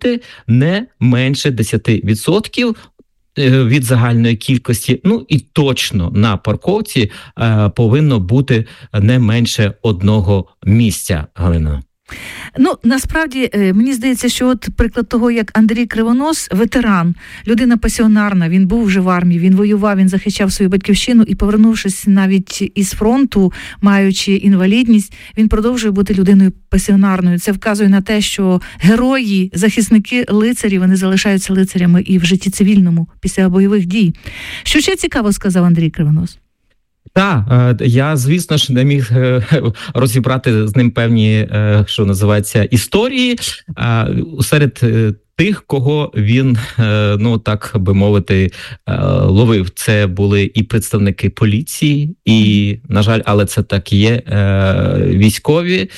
бути не менше 10% від загальної кількості, ну і точно на парковці повинно бути не менше одного місця, Галина. Ну, насправді, мені здається, що от приклад того, як Андрій Кривонос, ветеран, людина пасіонарна, він був вже в армії, він воював, він захищав свою батьківщину і, повернувшись навіть із фронту, маючи інвалідність, він продовжує бути людиною пасіонарною. Це вказує на те, що герої, захисники, лицарі, вони залишаються лицарями і в житті цивільному після бойових дій. Що ще цікаво сказав Андрій Кривонос? Так, я, звісно ж, не міг розібрати з ним певні, що називається, історії серед тих, кого він, ну так би мовити, ловив. Це були і представники поліції, і, на жаль, але це так і є, військові,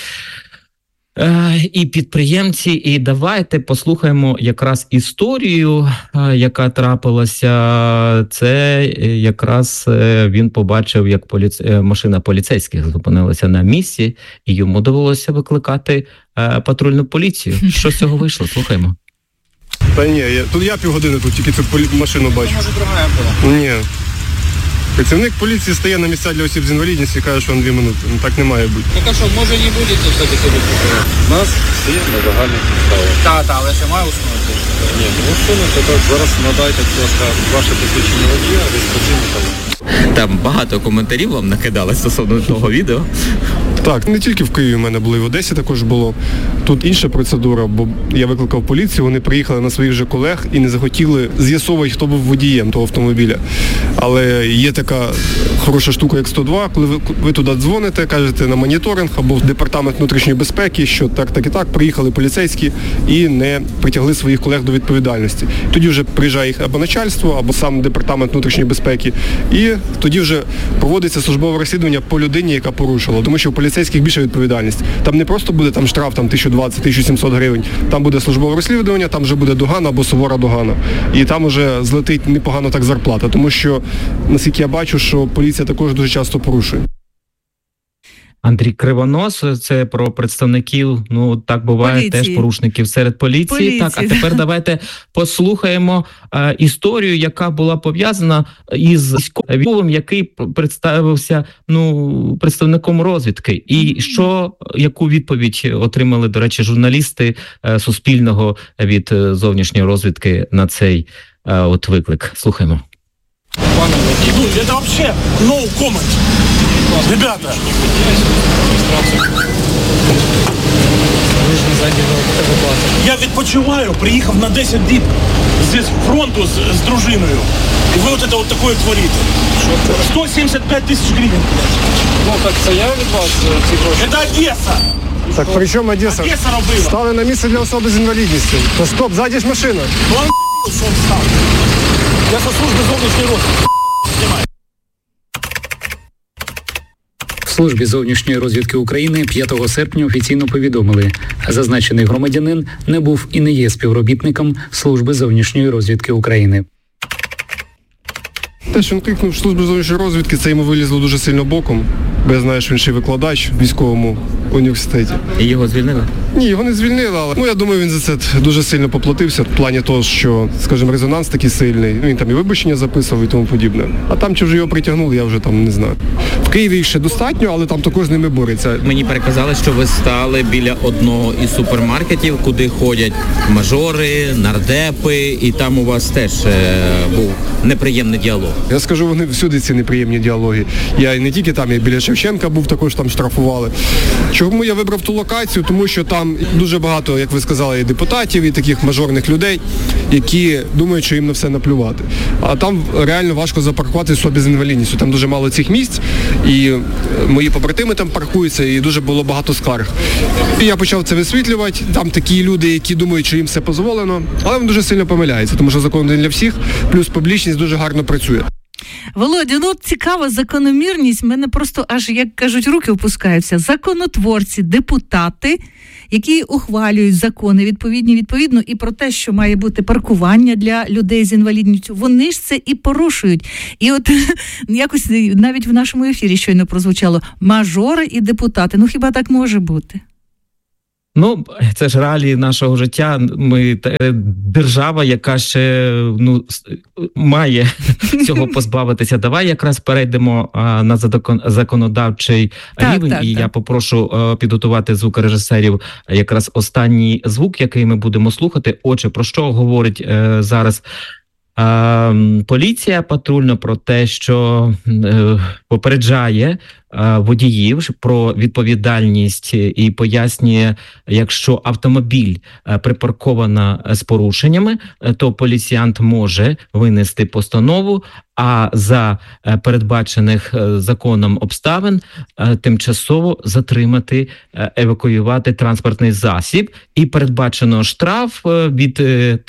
і підприємці. І давайте послухаємо якраз історію, яка трапилася. Це якраз він побачив, як машина поліцейських зупинилася на місці, і йому довелося викликати патрульну поліцію. Що з цього вийшло? Слухаємо. Та ні, я півгодини тут тільки цю машину бачу. Може, друга була? Ні. Працівник поліції стає на місця для осіб з інвалідністю і каже, що він 2 минути. Ну, так не має бути. Так а що, може не буде все-таки сюди? У нас всі на загальних підставах. Так, але ще має усунути? Ні, ну усунути, так зараз надайте, будь ласка, ваше посвідчення водія, реєстраційний талон. Там багато коментарів вам накидали стосовно того відео. Так, не тільки в Києві в мене було, і в Одесі також було. Тут інша процедура, бо я викликав поліцію, вони приїхали на своїх же колег і не захотіли з'ясовувати, хто був водієм того автомобіля. Але є така хороша штука, як 102, коли ви туди дзвоните, кажете на моніторинг або в департамент внутрішньої безпеки, що так і так, приїхали поліцейські і не притягли своїх колег до відповідальності. Тоді вже приїжджає їх або начальство, або сам департамент внутрішньої безпеки, і тоді вже проводиться службове розслідування по людині, яка порушила, тому що у поліцейських більша відповідальність. Там не просто буде там штраф 1020-1700 гривень, там буде службове розслідування, там вже буде догана або сувора догана. І там вже злетить непогано так зарплата, тому що, наскільки я бачу, що поліція також дуже часто порушує. Андрій Кривонос, це про представників, ну так буває, поліції. Теж порушників серед поліції. Так, а тепер давайте послухаємо історію, яка була пов'язана із військовим, який представився, ну, представником розвідки. І яку відповідь отримали, до речі, журналісти Суспільного від зовнішньої розвідки на цей от виклик. Слухаємо. Ну, это вообще no comment. Ребята. Я відпочиваю, приїхав на 10 діб з фронту з дружиною. І ви от це от таке творите. 175 тисяч гривень. Ну, так це я від вас ці гроші. Це Одеса. Так при чому Одеса? Одеса робила. Стали на місце для особи з інвалідністю. То стоп, ззаді ж машина. Ну, он що став. Я со служби зовнішньої розвідки. В Службі зовнішньої розвідки України 5 серпня офіційно повідомили, зазначений громадянин не був і не є співробітником Служби зовнішньої розвідки України. Те, що він кликнув Службу зовнішньої розвідки, це йому вилізло дуже сильно боком. Бо я знаю, що він ще викладач в військовому університеті. І його звільнили? Ні, його не звільнили, але я думаю, він за це дуже сильно поплатився в плані того, що, скажімо, резонанс такий сильний. Він там і вибачення записував і тому подібне. А там, чи вже його притягнули, я вже там не знаю. В Києві їх ще достатньо, але там також з ними борються. Мені переказали, що ви стали біля одного із супермаркетів, куди ходять мажори, нардепи, і там у вас теж був неприємний діалог. Я скажу, вони всюди ці неприємні діалоги. Я не тільки там, я біля Шевченка був, також там штрафували. Чому я вибрав ту локацію? Тому що там дуже багато, як ви сказали, і депутатів, і таких мажорних людей, які думають, що їм на все наплювати. А там реально важко запаркувати собі з інвалідністю. Там дуже мало цих місць, і мої побратими там паркуються, і дуже було багато скарг. І я почав це висвітлювати. Там такі люди, які думають, що їм все дозволено, але вони дуже сильно помиляються, тому що закон один для всіх, плюс публічність дуже гарно працює. Володя, ну цікава закономірність, мене просто аж, як кажуть, руки опускаються. Законотворці, депутати, які ухвалюють закони відповідно і про те, що має бути паркування для людей з інвалідністю, вони ж це і порушують. І от якось навіть в нашому ефірі щойно прозвучало мажори і депутати. Ну хіба так може бути? Ну, це ж реалії нашого життя. Ми держава, яка ще має цього позбавитися. Давай якраз перейдемо на законодавчий рівень, і я попрошу підготувати звукорежисерів якраз останній звук, який ми будемо слухати. Отже, про що говорить зараз поліція патрульна? Про те, що попереджає водіїв про відповідальність і пояснює, якщо автомобіль припарковано з порушеннями, то поліціянт може винести постанову, а за передбачених законом обставин тимчасово затримати, евакуювати транспортний засіб. І передбачено штраф від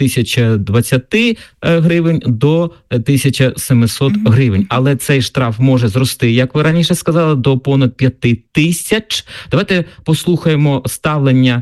1020 гривень до 1700 гривень. Але цей штраф може зрости, як ви раніше сказали, до понад 5000. Давайте послухаємо ставлення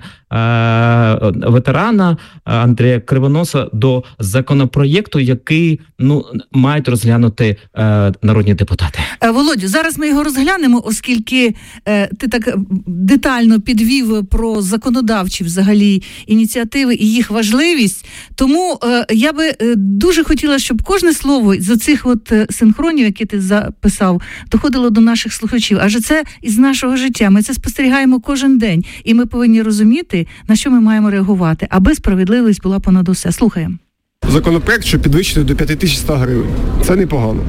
ветерана Андрія Кривоноса до законопроєкту, який мають розглянути народні депутати. Володю, зараз ми його розглянемо, оскільки ти так детально підвів про законодавчі взагалі ініціативи і їх важливість. Тому я би дуже хотіла, щоб кожне слово з цих синхронів, які ти записав, доходило до наших слухачів. Адже це із нашого життя. Ми це спостерігаємо кожен день. І ми повинні розуміти, на що ми маємо реагувати, аби справедливість була понад усе. Слухаємо. Законопроект, що підвищити до 5100 гривень. Це непогано,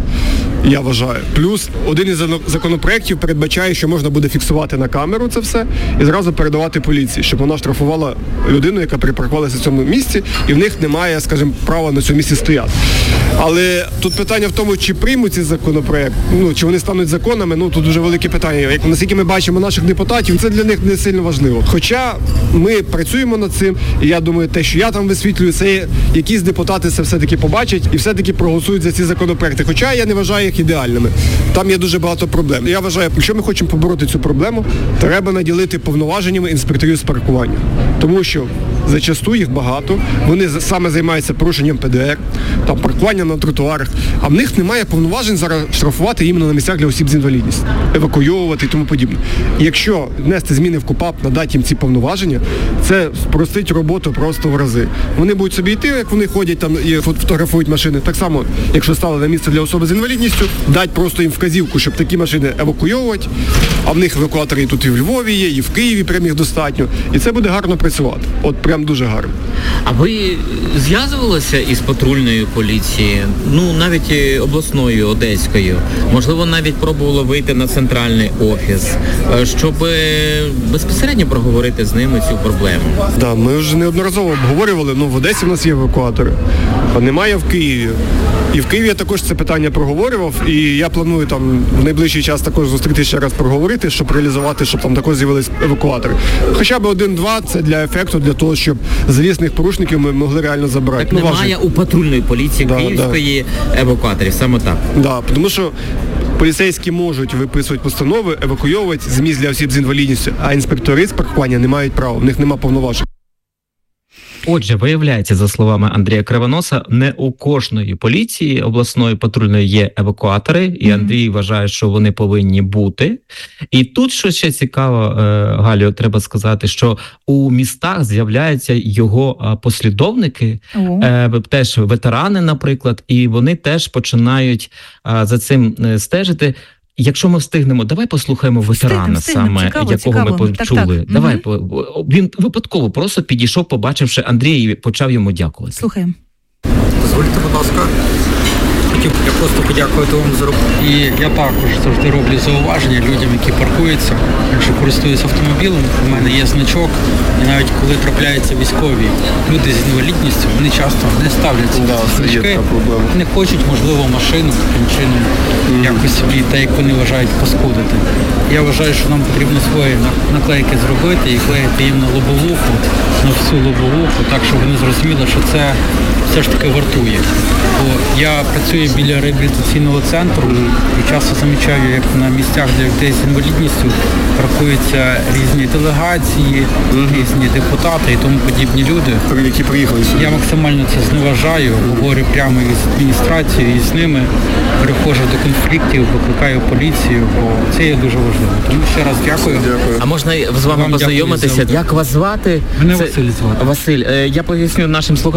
я вважаю. Плюс один із законопроєктів передбачає, що можна буде фіксувати на камеру це все і зразу передавати поліції, щоб вона штрафувала людину, яка припаркувалася в цьому місці, і в них немає, скажімо, права на цьому місці стояти. Але тут питання в тому, чи приймуть ці законопроєкт, чи вони стануть законами, тут дуже велике питання. Як наскільки ми бачимо наших депутатів, це для них не сильно важливо. Хоча ми працюємо над цим, і я думаю, те, що я там висвітлюю, це якісь депутати це все-таки побачать і все-таки проголосують за ці законопроекти. Хоча я не вважаю їх ідеальними. Там є дуже багато проблем. Я вважаю, якщо ми хочемо побороти цю проблему, треба наділити повноваженнями інспекторів з паркування. Тому що зачасту їх багато, вони саме займаються порушенням ПДР, там паркування на тротуарах, а в них немає повноважень зараз штрафувати іменно на місцях для осіб з інвалідністю, евакуйовувати і тому подібне. Якщо внести зміни в КУпАП, надати їм ці повноваження, це спростить роботу просто в рази. Вони будуть собі йти, як вони ходять там і фотографують машини. Так само, якщо стали на місце для особи з інвалідністю, дати просто їм вказівку, щоб такі машини евакуйовувати, а в них евакуатори тут і в Львові є, і в Києві прям їх достатньо. І це буде гарно працювати. От прям дуже гарно. А ви зв'язувалися із патрульною поліцією, навіть обласною, одеською? Можливо, навіть пробували вийти на центральний офіс, щоб безпосередньо проговорити з ними цю проблему? Так, ми вже неодноразово обговорювали, в Одесі в нас є евакуатори, а немає в Києві. І в Києві я також це питання проговорював, і я планую там в найближчий час також зустріти ще раз проговорити, щоб реалізувати, щоб там також з'явились евакуатори. Хоча б 1-2 це для ефекту, для того, щоб злісних порушників ми могли реально забрати. Так немає у патрульної поліції Київської евакуаторів, саме так? Так, тому що поліцейські можуть виписувати постанови, евакуйовувати з місць для осіб з інвалідністю, а інспектори з паркування не мають права, в них немає повноважень. Отже, виявляється, за словами Андрія Кривоноса, не у кожної поліції обласної патрульної є евакуатори, і Андрій вважає, що вони повинні бути. І тут, що ще цікаво, Галю, треба сказати, що у містах з'являються його послідовники, теж ветерани, наприклад, і вони теж починають за цим стежити. Якщо ми встигнемо, давай послухаємо ветерана, саме якого ми почули. Так. Давай, він випадково просто підійшов, побачивши Андрія, і почав йому дякувати. Слухаємо. Дозвольте, будь ласка. Хотів я просто подякувати вам за роботу. І я також завжди роблю зауваження людям, які паркуються. Якщо користуюсь автомобілем, у мене є значок, і навіть коли трапляються військові люди з інвалідністю, вони часто не ставлять ці значки, не хочуть, можливо, машину таким чином якось собі, те, як вони вважають, паскудити. Я вважаю, що нам потрібно свої наклейки зробити і клеїти їм на лобовуху, на всю лобовуху, так, щоб вони зрозуміли, що це все ж таки вартує дратує. Бо я працюю біля реабілітаційного центру і часто замічаю, як на місцях для людей з інвалідністю паркуються різні делегації, різні депутати і тому подібні люди. Які приїхали сюди. Я максимально це зневажаю, говорю прямо із адміністрацією, і з ними переходжу до конфліктів, викликаю поліцію, бо це є дуже важливо. Тому ще раз дякую. А можна з вами Вам познайомитися? дякую за- Як вас звати? Мене Василь звати. Василь, я поясню нашим слухачам.